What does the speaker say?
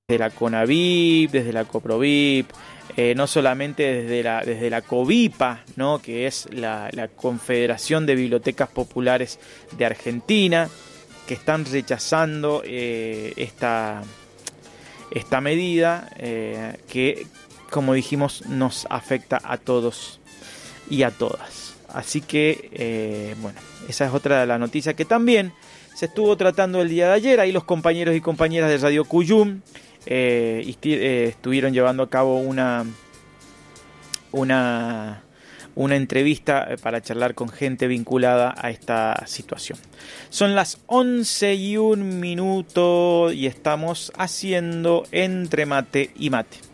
desde la CONAVIP, desde la COPROVIP, no solamente desde la COVIPA, ¿no? Que es la Confederación de Bibliotecas Populares de Argentina, que están rechazando esta medida que, como dijimos, nos afecta a todos y a todas. Así que, bueno, esa es otra de las noticias que también se estuvo tratando el día de ayer. Ahí los compañeros y compañeras de Radio Cuyum estuvieron llevando a cabo una entrevista para charlar con gente vinculada a esta situación. Son las 11:01 y estamos haciendo Entre Mate y Mate.